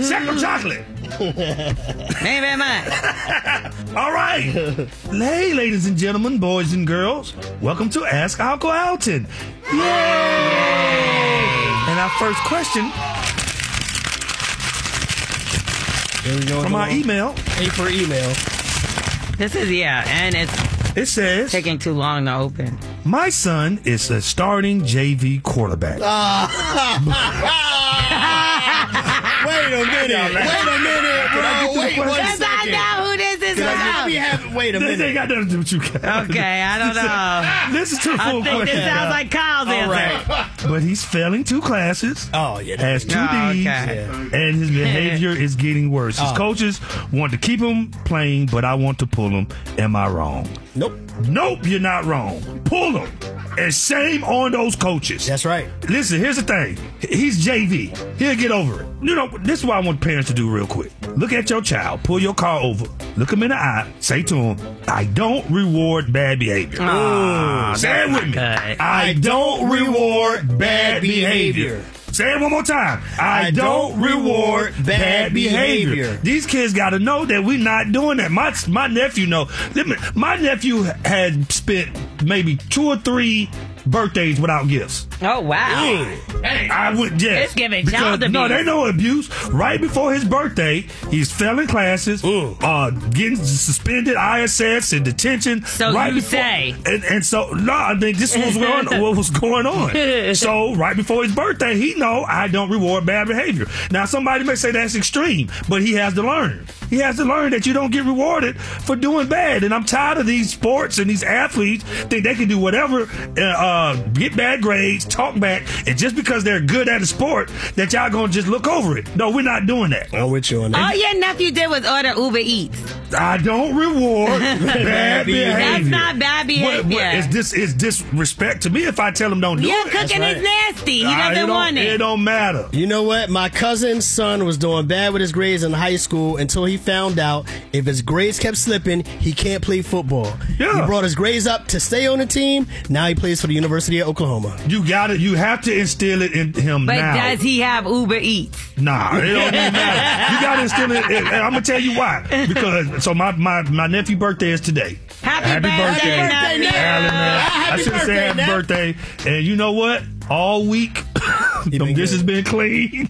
Second chocolate. Thank you very much. All right. Hey, ladies and gentlemen, boys and girls, welcome to Ask Uncle Alton. Yay! And our first question from our email. A for email. This is, and It says, taking too long to open. my son is a starting JV quarterback. Wait a minute, bro. Wait 1 Yes, I second. know who this is about. Wait a This ain't minute. got nothing to do with you, Cal. Okay, I don't know. This is too I full think question. this sounds like Kyle's All answer. right. But he's failing 2 classes. Oh, yeah. Has 2 Oh, D's, okay. and his behavior is getting worse. His coaches want to keep him playing, but I want to pull him. Am I wrong? Nope. Nope, you're not wrong. Pull him. And shame on those coaches. That's right. Listen, here's the thing. He's JV. He'll get over it. You know, this is what I want parents to do real quick. Look at your child. Pull your car over. Look him in the eye. Say to him, I don't reward bad behavior. Say it with me. good. I don't reward bad behavior. Say it one more time. I don't reward bad behavior. These kids got to know that we're not doing that. My nephew know. My nephew had spent maybe 2 or 3 birthdays without gifts. Oh, wow. I would, yes. It's giving child abuse. No, they know abuse. Right before his birthday, he's failing classes, getting suspended, ISS, and detention. So right you before, say. And so, no, I think this was what was going on. So, right before his birthday, he know I don't reward bad behavior. Now, somebody may say that's extreme, but he has to learn. He has to learn that you don't get rewarded for doing bad. And I'm tired of these sports and these athletes think they can do whatever, get bad grades, talk back, and just because they're good at a sport, that y'all gonna just look over it. No, we're not doing that. I'm with you on that. All your nephew did was order Uber Eats. I don't reward bad behavior. That's not bad behavior. It's disrespect to me if I tell him don't do Your it. cooking is nasty. He doesn't want It it. don't matter. You know what? My cousin's son was doing bad with his grades in high school until he found out if his grades kept slipping, he can't play football. Yeah. He brought his grades up to stay on the team. Now he plays for the University of Oklahoma. You got it. You have to instill it in him But now. does he have Uber Eats? Nah, it don't even matter. You got to instill it. And I'm gonna tell you why. Because my nephew's birthday is today. Happy birthday, nephew. Alan, I should have said happy birthday. And you know what? All week, them dishes been clean.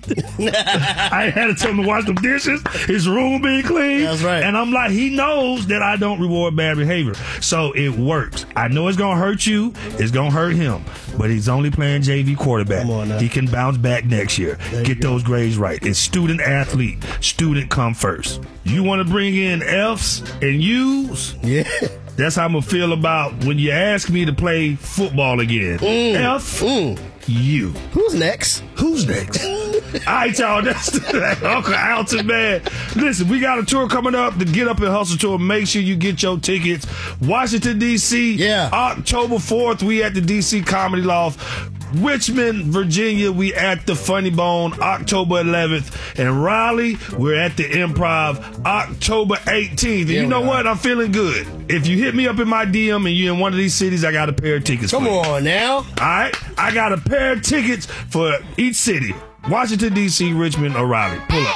I ain't had to tell him to wash them dishes. His room been clean. That's right. And I'm like, he knows that I don't reward bad behavior. So it works. I know it's going to hurt you. It's going to hurt him. But he's only playing JV quarterback. Come on now. He can bounce back next year. Get those grades right. It's student athlete. Student come first. You want to bring in F's and U's? Yeah. That's how I'm going to feel about when you ask me to play football again. F, U. Who's next? Who's next? All right, y'all. That's Uncle Alton, man. Listen, we got a tour coming up, the Get Up and Hustle Tour. Make sure you get your tickets. Washington, D.C. Yeah. October 4th, we at the D.C. Comedy Loft. Richmond, Virginia, we at the Funny Bone, October 11th. And Raleigh, we're at the Improv, October 18th. And you know what? I'm feeling good. If you hit me up in my DM and you're in one of these cities, I got a pair of tickets for you. Come on now. All right? I got a pair of tickets for each city. Washington, D.C., Richmond, or Raleigh. Pull up.